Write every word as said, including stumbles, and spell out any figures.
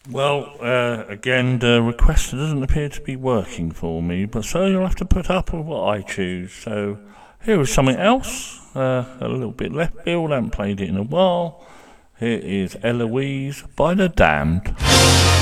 Well, uh, again, the requester doesn't appear to be working for me, but so you'll have to put up with what I choose. So here is something else, uh, a little bit left field, I haven't played it in a while. Here is Eloise by The Damned.